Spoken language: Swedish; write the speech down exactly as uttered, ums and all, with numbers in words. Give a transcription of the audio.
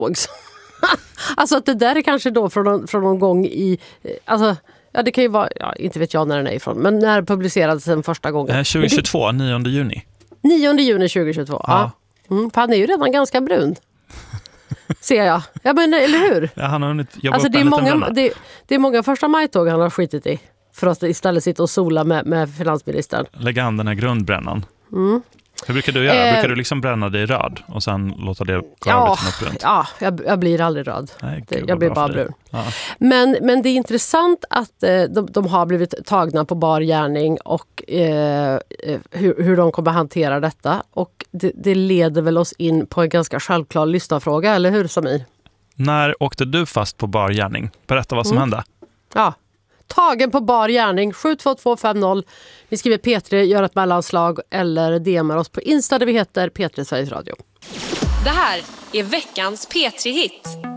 Alltså att det där är kanske då från någon, från någon gång i... Alltså, ja, det kan ju vara... Ja, inte vet jag när den är ifrån. Men när publicerades den första gången? Eh, tjugohundratjugotvå, nionde juni. nionde juni tjugohundratjugotvå, ja. ja. Mm, för han är ju redan ganska brun. Ser jag. Ja, men eller hur? Ja, han har hunnit jobba alltså, upp det är en liten många, bränna. det, det är många första majtåg han har skitit i. För att istället sitta och sola med, med finansministern. Lägga an den här grundbrännan. Mm. Hur brukar du göra? Eh, brukar du liksom bränna dig röd och sen låta det gå ja, över till något brunt? Ja, jag, jag blir aldrig röd. Nej, det, gud, jag blir bra bara för dig. brun. Ja. Men, men det är intressant att eh, de, de har blivit tagna på bar gärning och eh, hur, hur de kommer hantera detta. Och det, det leder väl oss in på en ganska självklar lyssnarfråga, eller hur Samir? När åkte du fast på bar gärning? Berätta vad som Mm. hände. Ja, tagen på bar gärning sju två två fem noll. Ni skriver P tre, gör ett mellanslag eller D M:ar oss på Insta där vi heter P tre Sveriges Radio. Det här är veckans P tre-hit.